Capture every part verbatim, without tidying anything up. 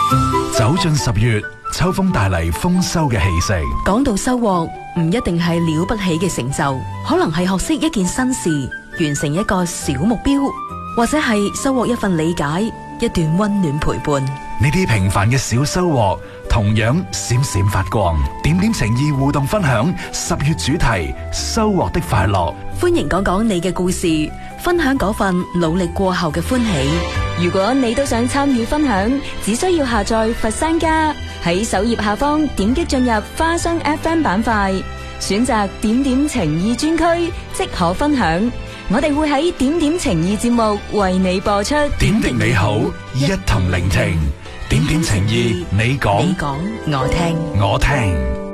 走進十月，秋風帶嚟豐收嘅氣息。 講到收穫，唔一定係了不起嘅成就，可能係學識一件新事，完成一個小目標，或者係收穫一份理解，一段溫暖陪伴。 呢啲平凡嘅小收穫，同樣閃閃發光。點點情意互動分享十月主題：收穫的快樂。 歡迎講講你嘅故事，分享嗰份努力過後嘅歡喜。如果你都想參與分享，只需要下載佛山家，喺首頁下方點擊進入花生 F M 板塊，選擇點點情意專區，即可分享。我哋會喺點點情意節目為你播出。 點滴你好，一同聆聽。點點情意，你講， 你講，我聽， 我聽。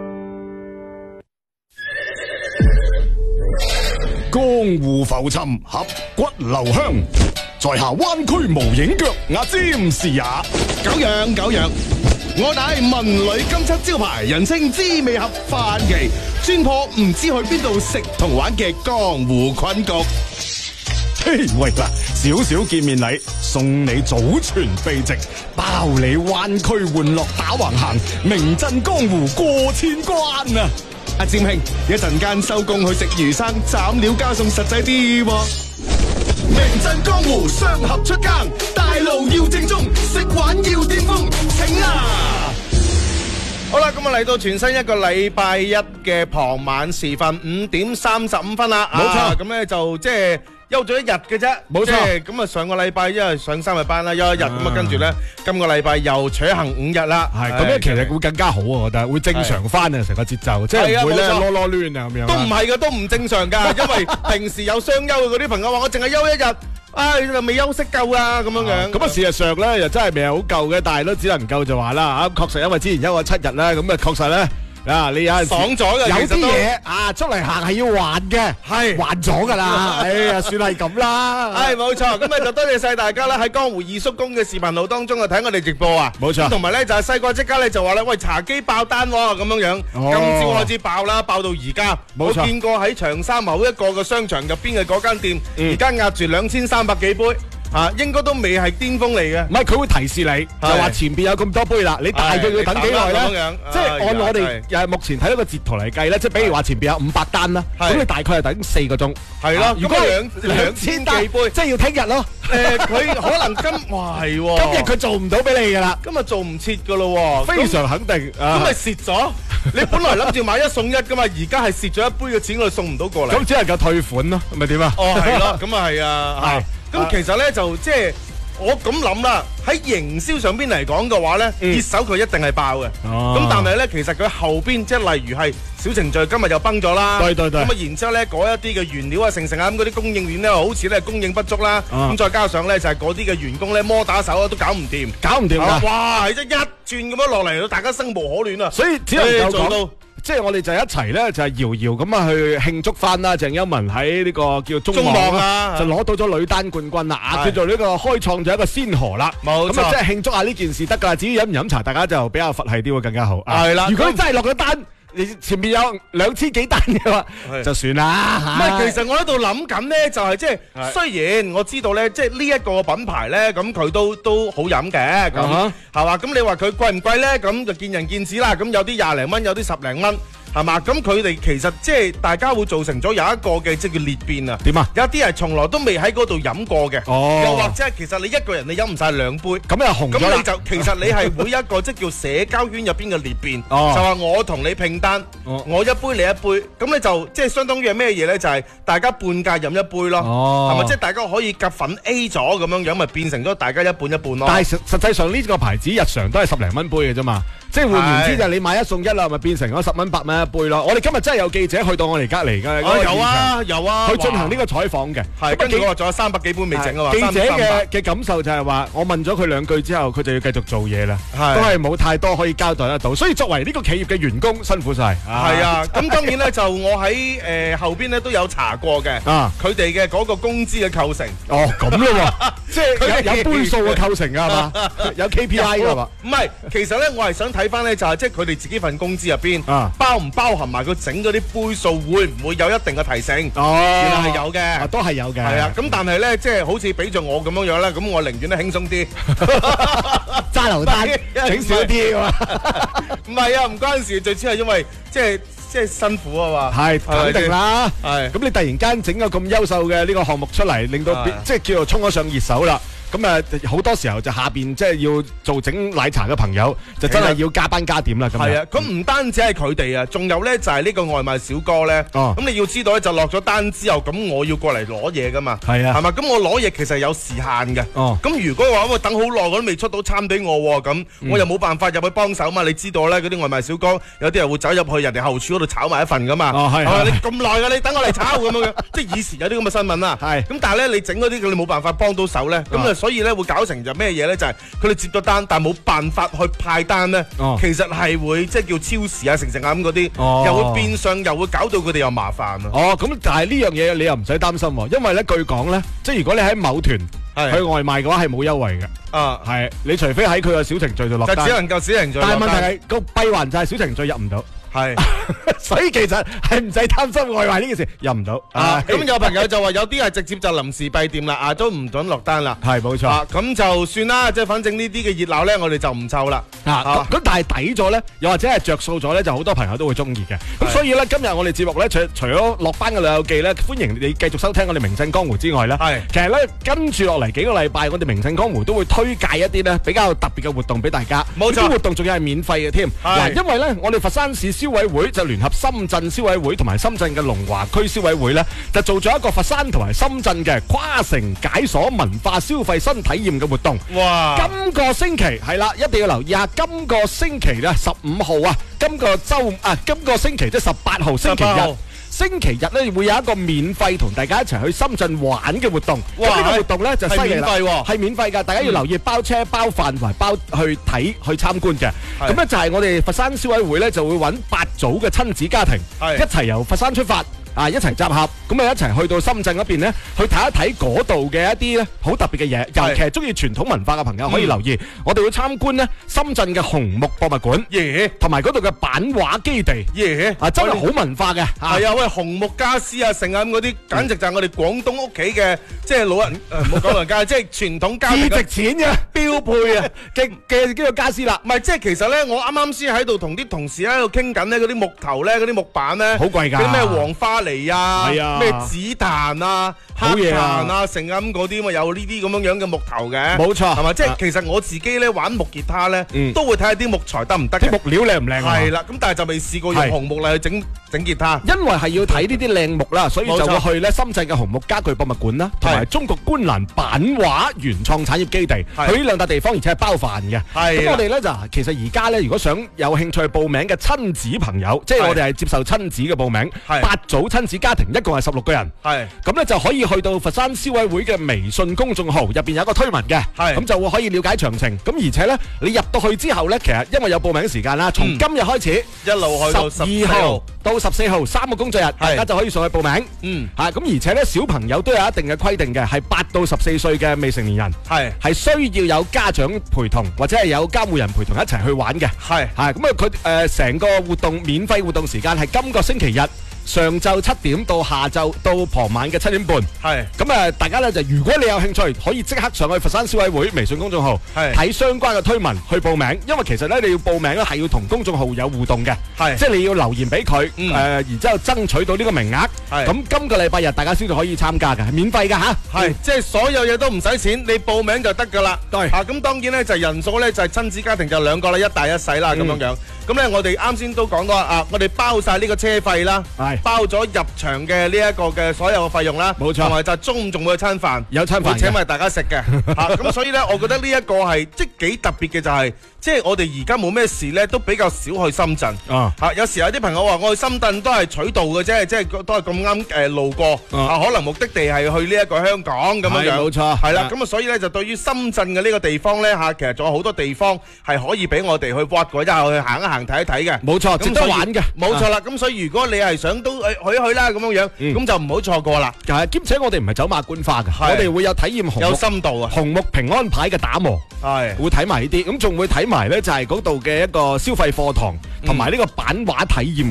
江湖浮沉，俠骨留香，在下灣區無影腳，阿占是也。 久仰久仰，我乃文旅金漆招牌，人稱滋味盒飯期，專破唔知去邊度食同玩嘅江湖困局。 嘿，喂嗱，少少見面禮，送你祖傳秘籍，包你灣區玩樂打橫行，名震江湖過千關啊！ 阿占兄，一陣間收工去食魚生，斬料加餸實際啲喎。名震江湖，雙俠出更，大路要正宗，食玩要巔峰，請啊！好啦，咁啊嚟到全新一個禮拜一嘅傍晚時分，五點三十五分啦。 冇錯， 咁咧就即係休咗一日嘅啫。冇錯，咁啊上個禮拜因為上三日班啦，休一日，咁啊跟住咧今個禮拜又取行五日啦。 係咁樣，其實會更加好啊，我覺得會正常翻啊，成個節奏，即係唔會咧囉囉攣啊咁樣。 都唔係嘅，都唔正常噶，因為平時有雙休嘅嗰啲朋友話我淨係休一日。唉，你就未休息夠啊，咁樣樣。 咁啊，事實上咧，又真係未係好夠嘅，但係都只能夠就話啦，啊，確實因為之前休咗七日咧，咁啊，確實咧，啊，你有陣時爽咗嘅， 有啲嘢啊，出嚟行係要還嘅，係還咗噶啦，哎呀，算係咁啦。 係冇錯，咁啊就多謝晒大家啦，喺江湖二叔公嘅視頻號當中啊睇我哋直播啊， 冇錯。 同埋咧就係細個即刻咧就話咧，喂，茶几爆單咁樣樣，今朝開始爆啦，爆到而家。冇錯。我見過喺長沙某一個嘅商場入邊嘅嗰間店，而家壓住兩千三百幾杯。啊，應該都未係巔峰嚟嘅。 唔係，佢會提示你，就話前邊有咁多杯啦，你大概要等幾耐咧？即係按我哋誒目前睇到個截圖嚟計咧，即係比如話前邊有五百單啦，咁你大概係等四個鐘。係咯，如果兩兩千幾杯，即係要聽日咯。誒，佢可能今哇係喎，今日佢做唔到俾你㗎啦， 今日做唔切㗎咯喎， 非常肯定。 咁咪蝕咗？你本來諗住買一送一㗎嘛，而家係蝕咗一杯嘅錢，我送唔到過嚟。 咁只能夠退款咯，咪點啊？ 哦，係咯，咁啊係啊，係。咁其實咧就即係我咁諗啦，喺營銷上邊嚟講嘅話咧，熱手佢一定係爆嘅。咁但係咧，其實佢後邊即係例如係小程序今日又崩咗啦。對對對。咁啊，然之後咧嗰一啲嘅原料啊、成成啊咁嗰啲供應鏈咧，好似咧供應不足啦。咁再加上咧就係嗰啲嘅員工咧摩打手啊都搞唔掂， 搞唔掂啊！ 哇，係即係一轉咁樣落嚟，大家生無可戀啊！ 所以只能夠講到。即係我哋就一齊咧，就係遙遙咁啊去慶祝翻啦！鄭優文喺呢個叫中網啊，就攞到咗女單冠軍啦！啊，叫做呢個開創咗一個先河啦！冇錯，咁啊即係慶祝下呢件事得㗎啦！至於飲唔飲茶，大家就比較佛系啲會更加好。係啦，如果你真係落咗單，你前面有兩千幾單嘅話，就算啦。 唔係，其實我喺度諗緊咧，就係即係雖然我知道咧，即係呢一個品牌咧，咁佢都都好飲嘅，咁係嘛？咁你話佢貴唔貴咧？咁就見仁見智啦。咁有啲廿零蚊，有啲十零蚊。係嘛？咁佢哋其實即係大家會造成咗有一個嘅即係叫裂變啊！點啊？有啲係從來都未喺嗰度飲過嘅，哦，又或者係其實你一個人你飲唔晒兩杯，咁又紅咗啦。咁你就其實你係每一個即係叫社交圈入邊嘅裂變，哦，就話我同你拼單，哦，我一杯你一杯，咁你就即係相當於係咩嘢咧？就係大家半價飲一杯咯，哦，係咪？即係大家可以夾粉 A 咗咁樣樣，咪變成咗大家一半一半咯。 但係實實際上呢個牌子日常都係十零蚊杯嘅啫嘛。即係換言之，就係你買一送一啦，咪變成咗十蚊八蚊一杯咯。我哋今日真係有記者去到我哋隔離嘅， 有啊有啊， 去進行呢個採訪嘅。係， 跟住我話仲有三百幾杯未整啊嘛。 記者嘅嘅感受就係話，我問咗佢兩句之後，佢就要繼續做嘢啦。都係冇太多可以交代得到。所以作為呢個企業嘅員工，辛苦晒。 係啊，咁當然咧就我喺誒後邊咧都有查過嘅。啊，佢哋嘅嗰個工資嘅構成。 哦，咁咯喎，即係有有杯數嘅構成㗎係嘛？有 K P I 㗎嘛？ 唔係，其實咧我係想睇翻咧就係即係佢哋自己份工資入邊，包唔包含埋佢整嗰啲杯數，會唔會有一定嘅提升？哦，原來係有嘅， 都係有嘅。係啊，咁但係咧，即係好似俾咗我咁樣樣咧，咁我寧願都輕鬆啲， 齋花流灘整少啲啊嘛。唔係啊，唔關事，最主要係因為即係即係辛苦啊嘛。 係肯定啦。 係咁你突然間整個咁優秀嘅呢個項目出嚟，令到即係叫做衝咗上熱搜啦。咁啊，好多時候就下邊即係要做整奶茶嘅朋友，就真係要加班加點啦。咁係啊，咁唔單止係佢哋啊，仲有咧就係呢個外賣小哥咧。哦，咁你要知道咧，就落咗單之後，咁我要過嚟攞嘢噶嘛。 係啊， 係嘛？咁我攞嘢其實有時限嘅。哦，咁如果話我等好耐，我都未出到餐俾我喎，咁我又冇辦法入去幫手嘛。你知道咧，嗰啲外賣小哥有啲人會走入去人哋後廚嗰度炒埋一份噶嘛。 哦，係係。 你咁耐㗎，你等我嚟炒咁樣，即係以前有啲咁嘅新聞啦。係。咁但係咧，你整嗰啲你冇辦法幫到手咧，咁啊，所以咧會搞成。就咩嘢咧？就係佢哋接咗單，但係冇辦法去派單咧。哦、其實係會即係叫超時啊、成成啊咁嗰啲，哦、又會變相又會搞到佢哋又麻煩啊。 哦，咁但係呢樣嘢你又唔使擔心喎，因為咧據講咧，即係如果你喺某團去外賣嘅話係冇優惠嘅。啊，係你除非喺佢個小程序度落單， 就只能夠小程序。 但係問題係個閉環就係小程序入唔到。係，所以其實係唔使擔心外賣呢件事入唔到。 啊，咁有朋友就話有啲係直接就臨時閉店啦，啊都唔准落單啦。 係冇錯。 啊，咁就算啦，即係反正呢啲嘅熱鬧咧，我哋就唔湊啦。 啊，咁但係抵咗咧，又或者係着數咗咧，就好多朋友都會中意嘅。咁所以咧，今日我哋節目咧，除除咗落班嘅老友記咧，歡迎你繼續收聽我哋名震江湖之外咧，係其實咧跟住落嚟幾個禮拜，我哋名震江湖都會推介一啲咧比較特別嘅活動俾大家。冇錯，啲活動仲要係免費嘅添。嗱，因為咧我哋佛山市消委會就聯合深圳消委會同埋深圳嘅龍華區消委會咧，就做咗一個佛山同埋深圳嘅跨城解鎖文化消費新體驗嘅活動。哇！今個星期係啦，一定要留意下。今個星期咧，十五號啊，今個周啊，今個星期即係十八號星期日。星期日咧會有一個免費同大家一齊去深圳玩嘅活動。咁呢個活動咧就犀利啦，係免費㗎，大家要留意包車、包飯同埋包去睇去參觀嘅。咁咧就係我哋佛山消委會咧就會揾八組嘅親子家庭一齊由佛山出發。啊！一齊集合，咁啊一齊去到深圳嗰邊咧，去睇一睇嗰度嘅一啲咧好特別嘅嘢。尤其係中意傳統文化嘅朋友可以留意，我哋會參觀咧深圳嘅紅木博物館，耶，同埋嗰度嘅版畫基地，耶，啊真係好文化嘅。 係啊，喂，紅木家私啊，成啊咁嗰啲，簡直就係我哋廣東屋企嘅，即係老人誒，唔好講老人家，即係傳統家最值錢嘅標配啊嘅嘅呢個家私啦。 唔係，即係其實咧，我啱啱先喺度同啲同事喺度傾緊咧，嗰啲木頭咧，嗰啲木板咧， 好貴㗎， 啲咩黃花嚟啊， 係啊， 咩紫檀啊、黑檀啊，成咁嗰啲嘛，有呢啲咁樣樣嘅木頭嘅， 冇錯， 係嘛？即係其實我自己咧玩木吉他咧，都會睇下啲木材得唔得， 啲木料靚唔靚啊？ 係啦，咁但係就未試過用紅木嚟去整整吉他， 因為係要睇呢啲靚木啦，所以就會去咧深圳嘅紅木家具博物館啦，同埋中國觀瀾版畫原創產業基地，去呢兩笪地方，而且係包飯嘅。咁我哋咧就其實而家咧，如果想有興趣報名嘅親子朋友，即係我哋係接受親子嘅報名，八組親子家庭一共係十六個人，係咁咧就可以去到佛山消委會嘅微信公眾號入邊有一個推文嘅，係咁就會可以了解詳情。咁而且咧，你入到去之後咧，其實因為有報名時間啦，從今日開始一路去到十二號到十四號三個工作日，大家就可以上去報名。嗯，嚇咁而且咧，小朋友都有一定嘅規定嘅，係八到十四歲嘅未成年人，係係需要有家長陪同或者係有監護人陪同一齊去玩嘅。係係咁啊，佢誒成個活動免費活動時間係今個星期日上晝七點到下晝到傍晚嘅七點半，係咁啊！大家咧就如果你有興趣，可以即刻上去佛山消委會微信公眾號，睇相關嘅推文去報名。因為其實咧你要報名咧係要同公眾號有互動嘅，係即係你要留言俾佢，誒，然之後爭取到呢個名額。咁今個禮拜日大家先至可以參加嘅，係免費㗎嚇， 係即係所有嘢都唔使錢，你報名就得㗎啦。對啊，咁當然咧就人數咧就係親子家庭就兩個啦，一大一細啦咁樣樣。咁咧我哋啱先都講到啊，我哋包曬呢個車費啦。包咗入場嘅呢一個嘅所有嘅費用啦，冇錯，同埋就中午仲會有餐飯， 有餐飯會請埋大家食嘅嚇，咁所以咧，我覺得呢一個係即係幾特別嘅，就係即係我哋而家冇咩事咧，都比較少去深圳啊嚇。有時有啲朋友話我去深圳都係取道嘅啫，即係都係咁啱誒路過啊，可能目的地係去呢一個香港咁樣樣，冇錯，係啦。咁啊，所以咧就對於深圳嘅呢個地方咧嚇，其實仲有好多地方係可以俾我哋去挖過之後去行一行睇一睇嘅，冇錯，值得玩嘅，冇錯啦。咁所以如果你係想都去去去啦咁樣樣，咁就唔好錯過啦。係，兼且我哋唔係走馬觀花嘅，我哋會有體驗紅木有深度啊，紅木平安牌嘅打磨，係會睇埋呢啲，咁仲會睇埋咧就係嗰度嘅一個消費課堂，同埋呢個版畫體驗。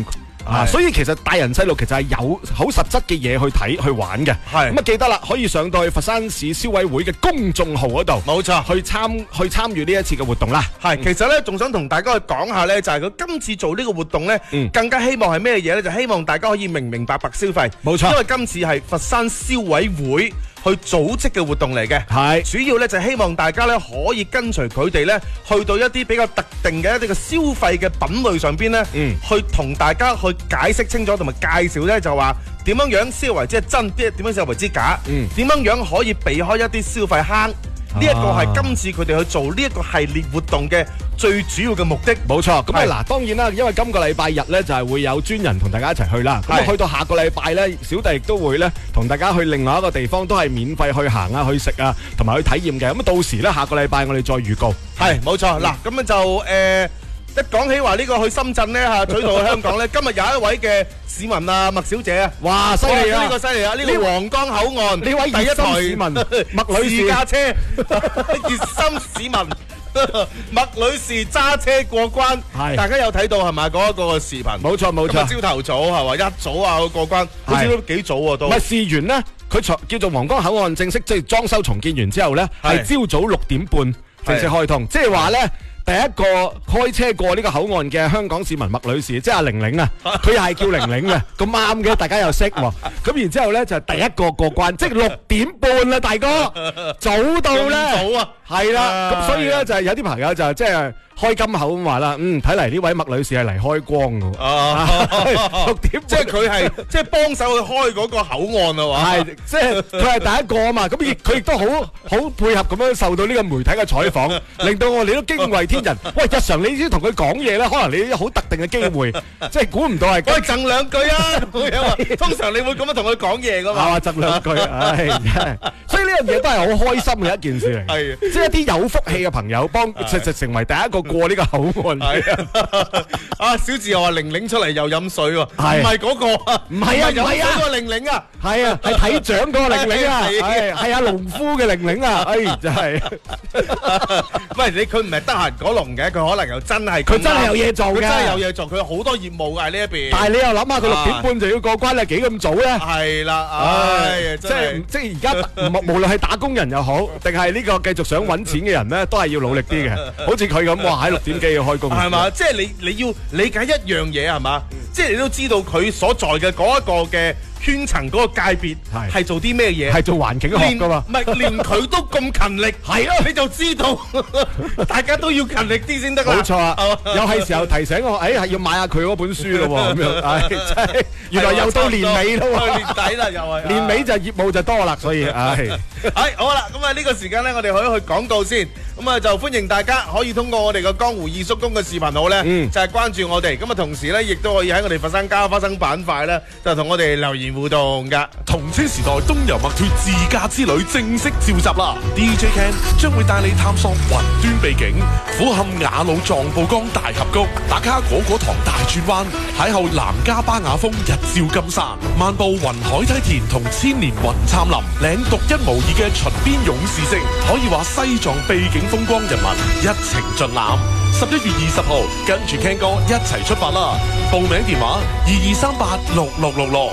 啊，所以其實大人細路其實係有好實質嘅嘢去睇去玩嘅。係咁啊，記得啦，可以上到去佛山市消委會嘅公眾號嗰度，冇錯，去參去參與呢一次嘅活動啦。係、嗯，其實咧仲想同大家去講下咧，就係、是、佢今次做呢個活動咧、嗯，更加希望係咩嘢咧？就希望大家可以明明白白消費，冇錯，因為今次係佛山消委會去組織嘅活動嚟嘅，係主要咧就希望大家咧可以跟隨佢哋咧去到一啲比較特定嘅一啲嘅消費嘅品類上邊咧，嗯，去同大家去解釋清楚同埋介紹咧，就話點樣樣先為之係真，啲點樣先為之假，嗯，點樣樣可以避開一啲消費坑。呢一個係今次佢哋去做呢一個系列活動嘅最主要嘅目的。冇錯，咁啊嗱，當然啦，因為今個禮拜日咧就係會有專人同大家一齊去啦。咁去到下個禮拜咧，小弟亦都會咧同大家去另外一個地方，都係免費去行啊、去食啊，同埋去體驗嘅。咁到時咧下個禮拜我哋再預告。係冇錯，嗱咁樣就誒。一講起話呢個去深圳咧嚇，取道去香港咧，今日有一位嘅市民啊，麥小姐啊，哇，犀利啊！呢個犀利啊！呢個皇崗口岸呢位第一台市民麥女士駕車，熱心市民麥女士揸車過關，係大家有睇到係咪嗰一個視頻？冇錯冇錯，今日朝頭早係嘛，一早啊過關，好似都幾早喎都。唔係試完咧，佢叫做皇崗口岸正式即係裝修重建完之後咧，係朝早六點半正式開通，即係話咧。第一個開車過呢個口岸嘅香港市民麥女士，即係阿玲玲啊，佢又係叫玲玲嘅，咁啱嘅，大家又識喎。咁然之後咧就係第一個過關，即係六點半啦，大哥，早到咧，早啊，係啦。咁所以咧就係有啲朋友就即係開金口咁話啦，嗯，睇嚟呢位麥女士係嚟開光嘅。啊，六點即係佢係即係幫手去開嗰個口岸啊嘛。係，即係佢係第一個啊嘛。咁亦佢亦都好好配合咁樣受到呢個媒體嘅採訪，令到我哋都驚為天人。喂，日常你先同佢講嘢咧，可能你有好特定嘅機會，即係估唔到係。喂，贈兩句啊！通常你會咁樣同佢講嘢噶嘛？係嘛，贈兩句，唉，所以呢樣嘢都係好開心嘅一件事嚟。係，即係一啲有福氣嘅朋友幫就就成為第一個過呢個口岸。係啊，啊小智又話玲玲出嚟又飲水喎，唔係嗰個，唔係啊，唔係啊，嗰個玲玲啊，係啊，係睇獎嗰個玲玲啊，係係阿農夫嘅玲玲啊，哎真係。喂，你佢唔係得閒嗰龍嘅，佢可能又真係佢真係有嘢做嘅，佢真係有嘢做，佢有好多業務㗎呢一邊。但係你又諗下，佢六點半就要過關，係幾咁早咧？係啦，唉，即係即係而家無論係打工人又好，定係呢個繼續想揾錢嘅人咧，都係要努力啲嘅。好似佢咁，哇喺六點幾要開工，係嘛？即係你你要理解一樣嘢係嘛？即係你都知道佢所在嘅嗰一個嘅圈層嗰個界別係做啲咩嘢？係做環境學噶嘛？唔係連佢都咁勤力，係咯，你就知道大家都要勤力啲先得啦。冇錯啊，又係時候提醒我，誒係要買下佢嗰本書咯喎，咁樣，唉，真係原來又到年尾咯喎，年底啦又係，年尾就業務就多啦，所以唉，係好啦，咁啊呢個時間咧，我哋可以去廣告先，咁啊就歡迎大家可以通過我哋個江湖二叔公嘅視頻號咧，就係關注我哋，咁啊同時咧亦都可以喺我哋佛山家花生板塊咧，就同我哋留言互動噶。 同車時代東遊麥脱自駕之旅正式召集啦 ！D J Ken 將會帶你探索雲端秘境，俯瞰雅魯藏布江大峽谷，打卡果果塘大轉彎，邂逅南迦巴雅峰日照金山，漫步雲海梯田同千年雲杉林，領獨一無二嘅秦邊勇士式，可以話西藏秘境風光人物一程盡覽。十一月二十號，跟住 Ken 哥一齊出發啦！報名電話二二三八六六六六。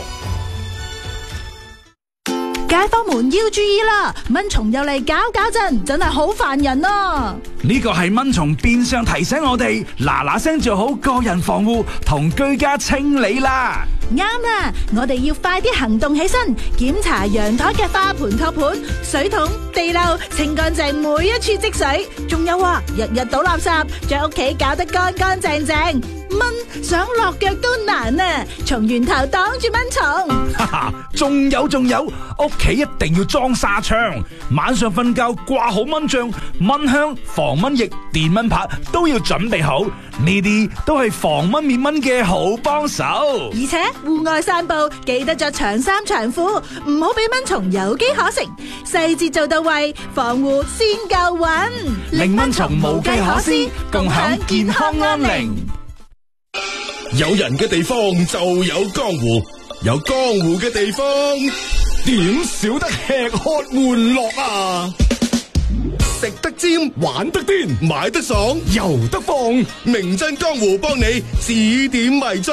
街坊們要注意啦，蚊蟲又嚟搞搞震，真係好煩人啊！ 呢個係蚊蟲變相提醒我哋嗱嗱聲做好個人防護同居家清理啦。 啱啦，我哋要快啲行動起身，檢查陽台嘅花盆托盤、水桶、地漏，清乾淨每一處積水。仲有啊，日日倒垃圾，將屋企搞得乾乾淨淨。蚊想落腳都難啊！從源頭擋住蚊蟲。 哈哈，仲有仲有，屋企一定要裝紗窗，晚上瞓覺掛好蚊帳、蚊香、防蚊液、電蚊拍都要準備好，呢啲都係防蚊滅蚊嘅好幫手。 而且戶外散步記得着長衫長褲，唔好俾蚊蟲有機可乘，細節做到位，防護先夠穩， 令蚊蟲無計可施，共享健康安寧。 有人嘅地方就有江湖，有江湖嘅地方點少得吃喝玩樂啊！ 食得尖，玩得癲，買得爽，遊得放。名震江湖幫你指點迷津。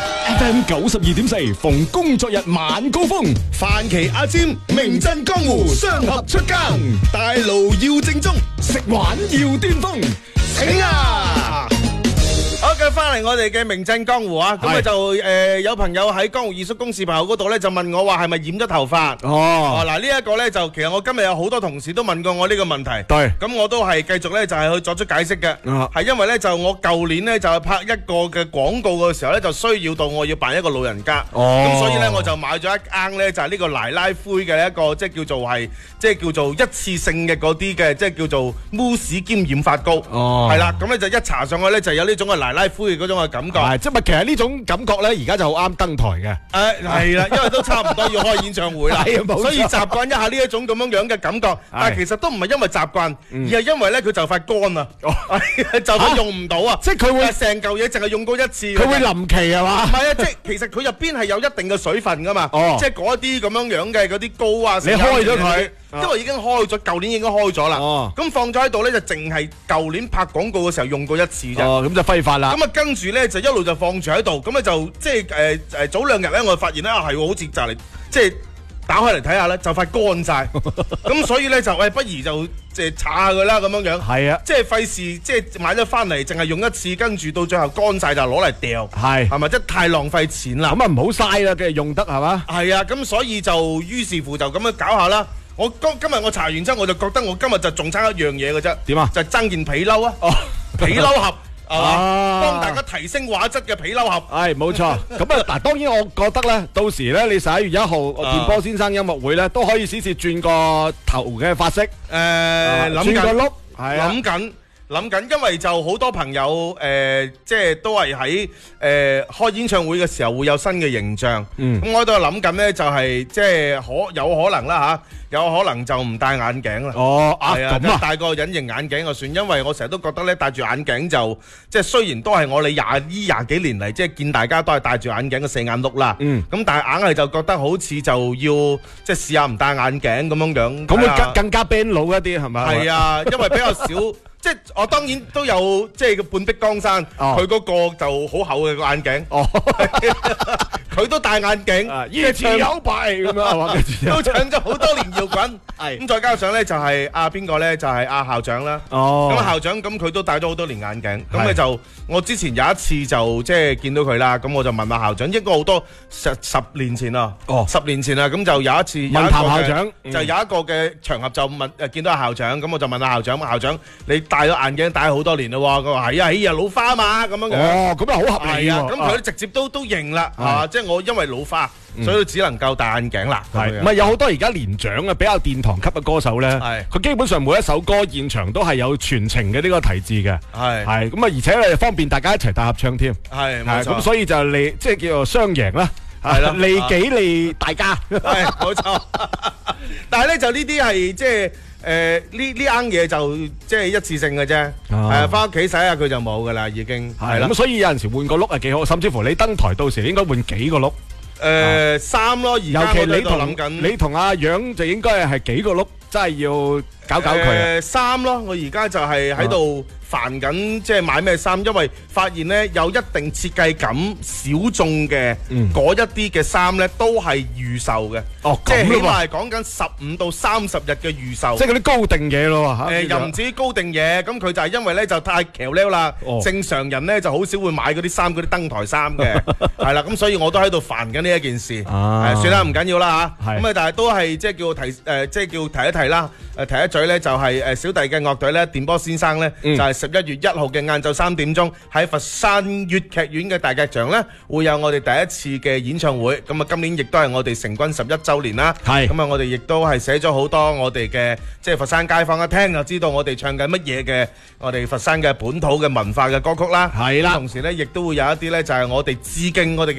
F M 九十二點四，逢工作日晚高峰， 范琪阿尖，名震江湖，雙合出更，大爐要正宗， 食玩要巔峰， 請啊！ 好嘅，翻嚟我哋嘅名震江湖啊，咁啊就誒有朋友喺江湖二叔公視朋友嗰度咧就問我話係咪染咗頭髮？ 哦， 嗱呢一個咧就其實我今日有好多同事都問過我呢個問題， 對， 咁我都係繼續咧就係去作出解釋嘅，係因為咧就我舊年咧就係拍一個嘅廣告嘅時候咧就需要到我要扮一個老人家，咁所以咧我就買咗一罌咧就係呢個奶奶灰嘅一個即係叫做係即係叫做一次性嘅嗰啲嘅即係叫做慕斯兼染髮膏，係啦，咁咧就一搽上去咧就有呢種嘅奶奶灰嗰種嘅感覺， 係即係其實呢種感覺咧，而家就好啱登台嘅。 誒係啦，因為都差唔多要開演唱會啦，所以習慣一下呢一種咁樣樣嘅感覺。但係其實都唔係因為習慣，而係因為咧佢就快乾啦，就快用唔到啊！ 即係佢會成嚿嘢淨係用過一次， 佢會臨期係嘛？ 唔係啊，即係其實佢入邊係有一定嘅水分噶嘛。即係嗰啲咁樣樣嘅嗰啲膏啊， 你開咗佢。 因為已經開咗，舊年已經開咗啦。 哦， 咁放咗喺度咧，就淨係舊年拍廣告嘅時候用過一次啫。 哦，咁就揮發啦。 咁啊，跟住咧就一路就放住喺度，咁咧就即係誒誒早兩日咧，我發現咧係喎，好似就嚟即係打開嚟睇下咧，就快乾晒。咁所以咧就誒，不如就即係搽下佢啦，咁樣樣。係啊，即係費事即係買咗翻嚟，淨係用一次，跟住到最後乾晒就攞嚟掉。係係咪？即係太浪費錢啦。咁啊唔好嘥啦，跟住用得係嘛？係啊，咁所以就於是乎就咁樣搞下啦。我今今日我搽完之後，我就覺得我今日就仲差一樣嘢嘅啫。點啊？就爭件皮褸啊！哦，皮褸盒係嘛？幫大家提升畫質嘅皮褸盒。係冇錯。咁啊嗱，當然我覺得咧，到時咧你十一月一號電波先生音樂會咧，都可以試試轉個頭嘅髮色。誒，諗個碌，係啊，諗緊。諗緊，因為就好多朋友誒、呃，即係都係喺誒開演唱會嘅時候會有新嘅形象。嗯，咁我喺度諗緊呢，就係、是、即係可有可能啦嚇、啊，有可能就唔戴眼鏡啦。哦，係啊，咁啊，戴個隱形眼鏡就算，因為我成日都覺得咧戴住眼鏡就即係雖然都係我哋廿呢廿幾年嚟，即係見大家都係戴住眼鏡嘅四眼碌啦。嗯，咁但係硬係就覺得好似就要即係試下唔戴眼鏡咁樣樣。咁會更更加 band 佬一啲係咪？係啊，因為比較少。即係我當然都有，即係個半壁江山，佢嗰、哦、個就好厚嘅個眼鏡，佢、哦、都戴眼鏡，夜前有牌咁樣係嘛，都唱咗好多年搖滾，咁再加上咧就係阿邊個咧就係、是、阿、啊、校長啦，咁、哦、校長咁佢都戴咗好多年眼鏡，咁咧就我之前有一次就即係見到佢啦，咁我就問阿校長，應該好多十十年前啦，哦、十年前啦，咁就有一次問譚校長，嗯、就有一個嘅場合就問誒見到阿校長，咁我就問阿校長，校長你戴咗眼鏡戴咗好多年啦，佢話係啊，係啊，老花嘛咁樣樣。哦，咁啊好合理啊。咁佢都直接都都認啦，啊，即係我因為老花，所以只能夠戴眼鏡啦。係，唔係有好多而家年長嘅比較殿堂級嘅歌手咧，佢基本上每一首歌現場都係有全程嘅呢個題字嘅。係係咁啊，而且咧方便大家一齊大合唱添。係係咁，所以就利即係叫做雙贏啦。係啦，利己利大家。係冇錯。但係咧就呢啲係即係。誒呢呢啱嘢就即係一次性嘅啫，係翻屋企洗下佢就冇噶啦，已經係啦。咁所以有陣時換個碌係幾好，甚至乎你登台到時應該換幾個碌。誒三咯，而家我喺度諗緊，你同阿楊就應該係幾個碌，真係要搞搞佢。誒三咯，我而家就係喺度煩緊，即係買咩衫，因為發現咧有一定設計感小眾嘅嗰一啲嘅衫咧，都係預售嘅。哦，即係起碼係講緊十五到三十日嘅預售。即係嗰啲高定嘢咯嚇。誒又唔至於高定嘢，咁佢就係因為咧就太橋溜啦。正常人咧就好少會買嗰啲衫，嗰啲登台衫嘅。係啦，咁所以我都喺度煩緊呢一件事。啊，算啦，唔緊要啦嚇。咁啊，但係都係即係叫提誒，即係叫提一提啦。誒提一嘴咧，就係誒小弟嘅樂隊咧，電波先生咧，就係十一月一號嘅晏晝三點鐘喺佛山粵劇院嘅大劇場咧，會有我哋第一次嘅演唱會。咁啊，今年亦都係我哋成軍十一週年啦。係。咁啊，我哋亦都係寫咗好多我哋嘅即係佛山街坊一聽就知道我哋唱緊乜嘢嘅，我哋佛山嘅本土嘅文化嘅歌曲啦。係啦。同時咧，亦都會有一啲咧，就係我哋致敬我哋嘅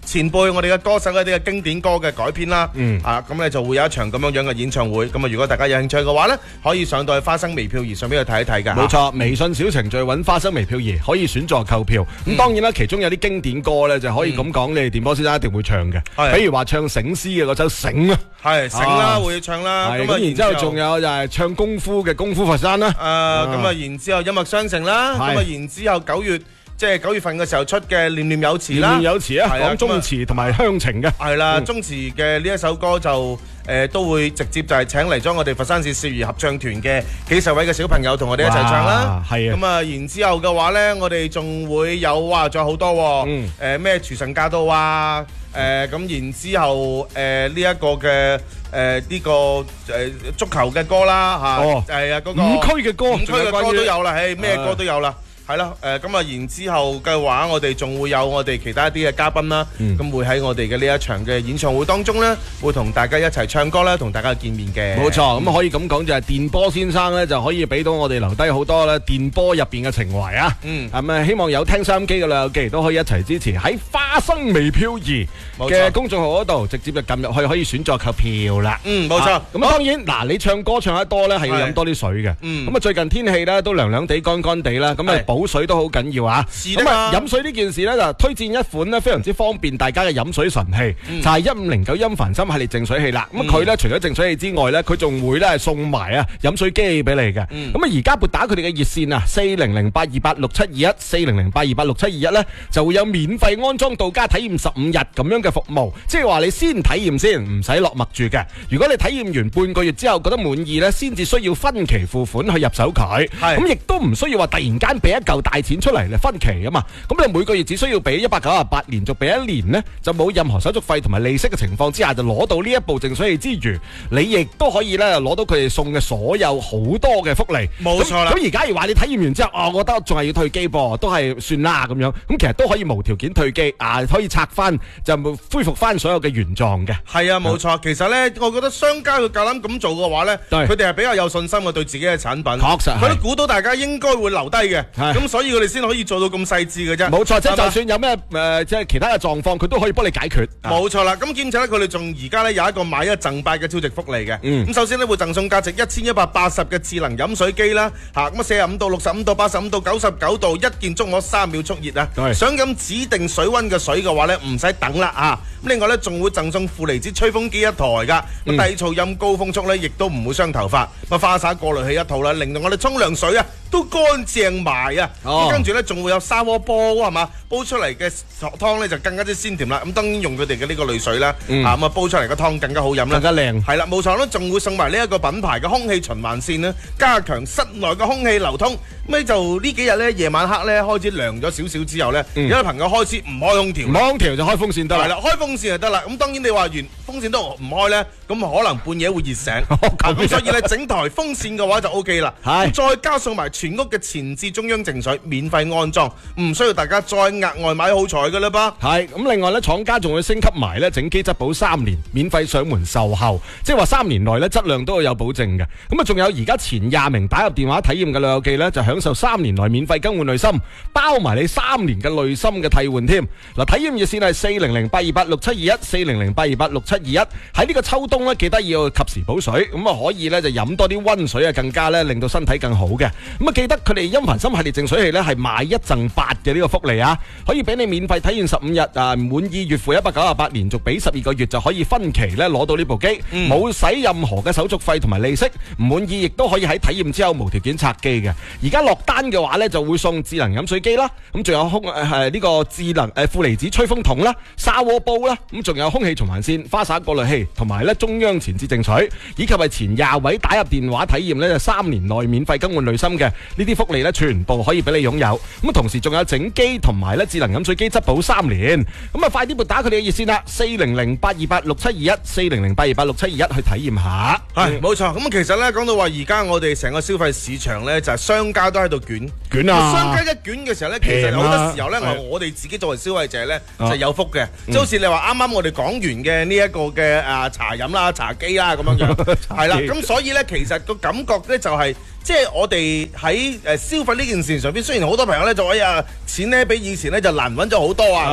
前輩我哋嘅歌手一啲嘅經典歌嘅改編啦， 嗯啊咁咧就會有一場咁樣樣嘅演唱會。咁啊，如果大家有興趣嘅話咧，可以上到去花生微票儀上邊去睇一睇㗎。 冇錯，微信小程序揾花生微票儀可以選座購票。咁、嗯、當然啦，其中有啲經典歌咧就可以咁講，嗯、你哋電波先生一定會唱嘅。比如話唱醒獅嘅嗰首醒啊， 係醒啦會唱啦。咁啊， 然之後仲有就係唱功夫嘅功夫佛山啦。 誒咁啊，然之後音樂商城啦。咁啊，然之後九月。即係九月份嘅時候出嘅《念念有詞》啦， 念念有詞啊，講宗祠同埋鄉情嘅。 係啦，宗祠嘅呢一首歌就誒都會直接就係請嚟咗我哋佛山市少兒合唱團嘅幾十位嘅小朋友同我哋一齊唱啦。係啊，咁啊，然之後嘅話咧，我哋仲會有哇，仲有好多誒咩廚神駕到啊，誒咁然之後誒呢一個嘅誒呢個誒足球嘅歌啦嚇，係啊嗰個五區嘅歌， 五區嘅歌都有啦，誒咩歌都有啦。係啦，誒咁啊，然之後嘅話，我哋仲會有我哋其他一啲嘅嘉賓啦，咁、嗯、會喺我哋嘅呢一場嘅演唱會當中咧，會同大家一齊唱歌啦，同大家見面嘅。 冇錯，咁、嗯、可以咁講就係電波先生咧，就可以俾到我哋留低好多咧電波入邊嘅情懷啊。嗯，咁啊，希望有聽收音機嘅老友記都可以一齊支持，喺花生微票儀嘅公眾號嗰度直接就撳入去，可以選擇購票啦。 嗯，冇錯。咁啊，當然嗱，你唱歌唱得多咧，係要飲多啲水嘅。嗯。咁啊，最近天氣咧都涼涼地、乾乾地啦，咁啊。補水都好緊要啊！咁啊，飲水呢件事咧就推薦一款咧非常之方便大家嘅飲水神器，嗯、就係一五零九音凡森系列淨水器啦。咁佢咧除咗淨水器之外咧，佢仲會咧送埋啊飲水機俾你嘅。咁啊、嗯，而家撥打佢哋嘅熱線啊，四零零八二八六七二一，四零零八二八六七二一咧，就會有免費安裝到家體驗十五日咁樣嘅服務。即係話你先體驗先，唔使落墨住嘅。如果你體驗完半個月之後覺得滿意咧，先至需要分期付款去入手佢。咁亦都唔需要話突然間俾一嚿大錢出嚟嚟分期啊嘛，咁你每個月只需要俾一百九十八，連續俾一年呢，就冇任何手續費同埋利息嘅情況之下，就攞到呢一部淨水器之餘，你亦都可以咧攞到佢哋送嘅所有好多嘅福利。 冇錯啦。 咁而假如話你體驗完之後，哦，我覺得仲係要退機噃，都係算啦咁樣。咁其實都可以無條件退機啊，可以拆翻就恢復翻所有嘅原狀嘅。 係啊，冇錯。其實呢，我覺得商家佢夠膽咁做嘅話呢，佢哋係比較有信心嘅對自己嘅產品。 確實係。 佢都估到大家應該會留低嘅，咁所以佢哋先可以做到咁細緻嘅啫。 冇錯，即係就算有咩誒，即係其他嘅狀況，佢都可以幫你解決。 冇錯啦。咁兼且咧，佢哋仲而家咧有一個買一贈八嘅超值福利嘅。 嗯。 咁首先咧會贈送價值一千一百八十嘅智能飲水機啦，嚇咁啊四十五度、六十五度、八十五度、九十九度，一鍵觸摸三秒速熱啊！想飲指定水溫嘅水嘅話咧，唔使等啦啊！咁另外咧仲會贈送負離子吹風機一台㗎，咁、嗯、低噪音高風速咧亦都唔會傷頭髮。咁花灑過濾器一套啦，令到我哋沖涼水啊都乾淨埋啊！哦、跟住咧仲會有砂鍋煲係嘛，煲出嚟嘅湯咧就更加之鮮甜啦。咁當然用佢哋嘅呢個濾水啦，嗯、啊咁啊煲出嚟嘅湯更加好飲啦， 更加靚。 係啦，冇錯啦，仲會送埋呢一個品牌嘅空氣循環線啦，加強室內嘅空氣流通。咁就呢幾日咧夜晚黑咧開始涼咗少少之後咧，嗯、有啲朋友開始唔開空調， 唔開空調就開風扇得啦。 係啦，開風扇就得啦。咁當然你話完風扇都唔開咧，咁可能半夜會熱醒。咁所以咧整台風扇嘅話就 O K 啦。係，再加送埋全屋嘅前置中央淨水免費安裝，唔需要大家再額外買好彩噶啦噃。 係咁，另外咧廠家仲會升級埋咧整機質保三年，免費上門售後，即係話三年內咧質量都會有保證嘅。咁啊，仲有而家前廿名打入電話體驗嘅老友記咧，就享受三年內免費更換濾芯，包埋你三年嘅濾芯嘅替換添。嗱，體驗熱線係四零零八二八六七二一，四零零八二八六七二一。喺呢個秋冬咧，記得要及時補水，咁啊可以咧就飲多啲溫水啊，更加咧令到身體更好嘅。咁啊記得佢哋音凡森系列淨水器咧係買一贈八嘅呢個福利啊，可以俾你免費體驗十五日啊，滿意月付一百九十八，連續俾十二個月就可以分期咧攞到呢部機，冇使、嗯、任何嘅手續費同埋利息，唔滿意亦都可以喺體驗之後無條件拆機嘅。而家落單嘅話咧就會送智能飲水機啦，咁仲有空誒呢個智能誒負離子吹風筒啦、砂鍋煲啦，咁仲有空氣循環線、花灑過濾器同埋咧中央前置淨水，以及係前廿位打入電話體驗咧就三年內免費更換濾芯嘅呢啲福利咧，全部可以俾你擁有。咁啊同時仲有整機同埋咧智能飲水機質保三年，咁啊快啲撥打佢哋嘅熱線啦，四零零八二八六七二一，四零零八二八六七二一去體驗下。 係冇錯，咁其實咧講到話而家我哋成個消費市場咧就係商家都喺度捲捲啊， 商家一捲嘅時候咧，其實好多時候咧，我哋自己作為消費者咧就有福嘅，即係好似你話啱啱我哋講完嘅呢一個嘅啊茶飲啦、茶機啦咁樣樣，係啦，咁所以咧其實個感覺咧就係。即係我哋喺誒消費呢件事上邊，雖然好多朋友咧就話呀錢咧比以前咧就難揾咗好多啊咁樣樣，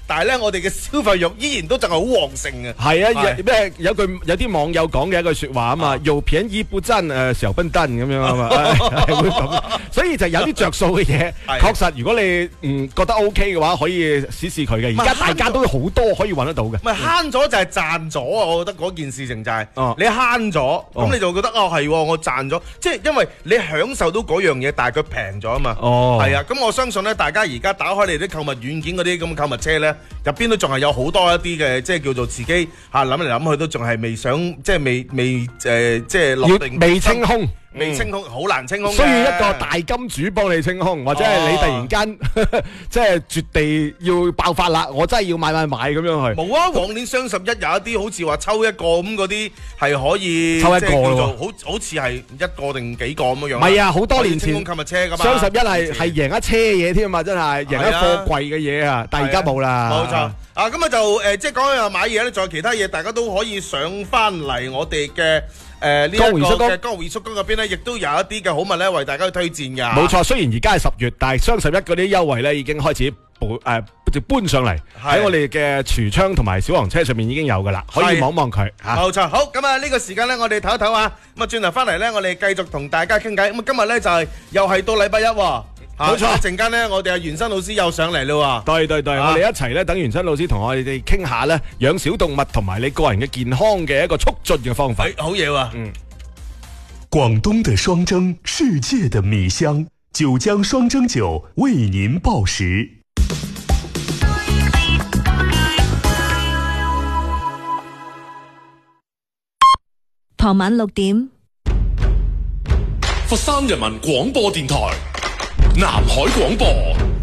但係咧我哋嘅消費欲依然都仲係好旺盛嘅。 係啊，咩有句有啲網友講嘅一句説話啊嘛，有便宜不爭誒時候奔登咁樣啊嘛，係會咁。所以就有啲着數嘅嘢，確實如果你唔覺得 OK 嘅話，可以試試佢嘅。而家大家都好多可以揾得到嘅。 唔係慳咗就係賺咗啊！我覺得嗰件事情就係、是哦、你慳咗，咁、哦、你就覺得哦係，我賺咗，即係因為你享受到嗰樣嘢，但係佢平咗啊嘛。哦，係啊，咁我相信咧，大家而家打開你啲購物軟件嗰啲咁嘅購物車咧，入邊都仲係有好多一啲嘅，即係叫做自己嚇諗嚟諗去都仲係未想，即係未未誒、呃，即係落定未清空。 未清空，好、嗯、難清空嘅。 需要一個大金主幫你清空，或者係你突然間、哦、即係絕地要爆發啦，我真係要買買買咁樣去。 冇啊，往年雙十一有一啲好似話抽一個咁嗰啲係可以抽一個咯， 好好似係一個定幾個咁樣樣。 唔係啊，好多年前清空購物車噶嘛。 雙十一係係贏一車嘢添啊嘛，真係贏一貨櫃嘅嘢啊，但係而家冇啦。 冇錯啊，咁啊就誒，即係講起買嘢咧，仲有其他嘢，大家都可以上翻嚟我哋嘅。誒呢一個嘅江湖叔公嗰邊咧，亦都有一啲嘅好物咧，為大家去推薦㗎。 冇錯，雖然而家係十月，但係雙十一嗰啲優惠咧已經開始搬誒搬上嚟喺我哋嘅櫥窗同埋小黃車上面已經有㗎啦，可以望望佢嚇。 冇錯，好咁啊！呢個時間咧，我哋唞一唞啊，咁啊轉頭翻嚟咧，我哋繼續同大家傾偈。咁啊今日咧就係又係到禮拜一喎。冇錯，一陣間咧，我哋阿袁生老師又上嚟咯喎。 對對對，啊、我哋一齊咧，等袁生老師同我哋傾下咧養小動物同埋你個人嘅健康嘅一個促進嘅方法。 好嘢喎！嗯。 廣東的雙蒸，世界的米香，九江雙蒸酒為您報時。 傍晚六點， 佛山人民廣播電台南海廣播。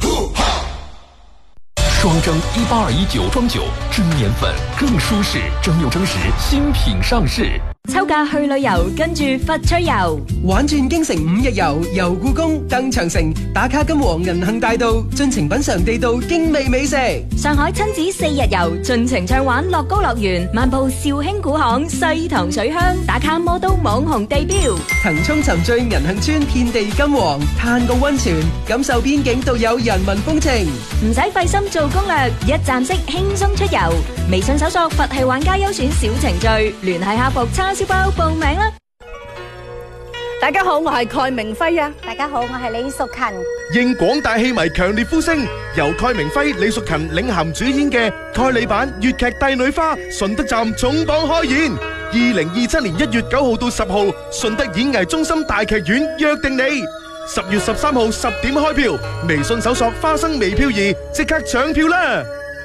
雙蒸一八二一酒莊酒，蒸年粉更舒適，蒸餾蒸時新品上市。 秋假去旅遊，跟住佛趣遊， 玩轉京城五日遊，遊故宮、登長城，打卡金皇銀杏大道，盡情品嘗地道精美美食。 上海親子四日遊，盡情暢玩樂高樂園，漫步紹興古巷、西塘水鄉，打卡魔都網紅地標， 騰衝沉醉銀杏村遍地金黃，嘆個溫泉，感受邊境獨有人民風情。 唔使費心做攻略，一站式輕鬆出遊。微信搜索佛系玩家優選小程序，聯繫客服叉燒包報名啦！ 大家好，我係蓋明輝啊！ 大家好，我係李淑勤。 應廣大戲迷強烈呼聲，由蓋明輝、李淑勤領銜主演嘅蓋里版粵劇《帝女花》順德站重磅開演，二零二七年一月九號到十號，順德演藝中心大劇院約定你。十月十三號十點開票，微信搜索花生微票二，即刻搶票啦！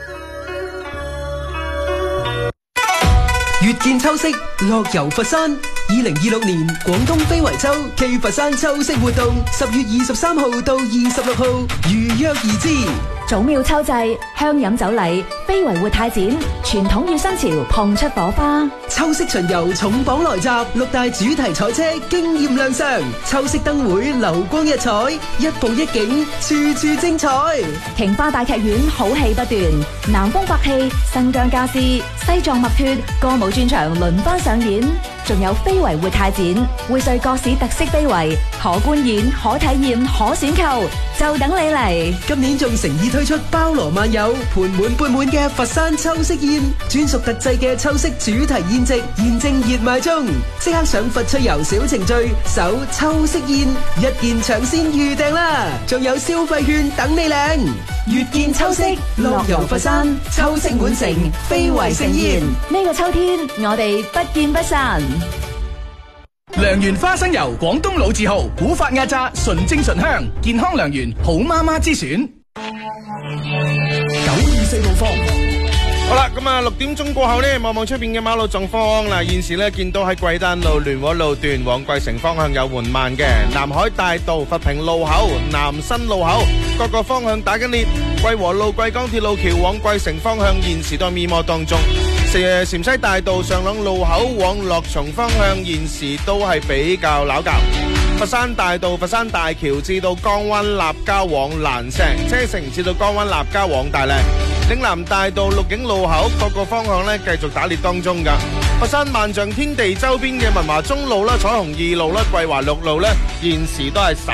越見秋色，樂遊佛山。二零二六年廣東非遺秋暨佛山秋色活動，十月二十三號到二十六號如約而至。 早廟秋祭、香飲酒禮、非遺活泰展，傳統與新潮碰出火花。 秋色巡遊重磅來襲，六大主題賽車驚豔亮相，秋色燈會流光溢彩，一步一景，處處精彩。 瓊花大劇院好戲不斷，南風百戲、新疆家私、西藏墨脱歌舞專場輪番上演，仲有非遺活泰展，匯聚各市特色非遺，可觀演、可體驗、可選購，就等你嚟。 今年仲誠意推出包羅萬有、盤滿缽滿嘅佛山秋色宴，專屬特製嘅秋色主題宴席，現正熱賣中。即刻上佛趣遊小程序搜秋色宴，一鍵搶先預訂啦！仲有消費券等你領。越見秋色，樂遊佛山，秋色滿城，非遺盛宴。 呢個秋天，我哋不見不散。 良緣花生油，廣東老字號，古法壓榨，純正純香，健康良緣，好媽媽之選。九二四路方。 好啦，咁啊六點鐘過後呢，望望出邊嘅馬路狀況嗱，現時呢見到喺貴丹路聯和路段往貴城方向有緩慢嘅，南海大道佛平路口、南新路口各個方向打緊列，貴和路貴江鐵路橋往貴城方向現時都密摩當中。誒，陝西大道上朗路口往樂松方向現時都係比較拗撬。佛山大道佛山大橋至到江灣立交往蘭石，車城至到江灣立交往大嶺。嶺南大道鹿景路口各個方向咧繼續打列當中噶。佛山萬象天地周邊嘅文華中路啦、彩虹二路啦、桂華六路咧，現時都係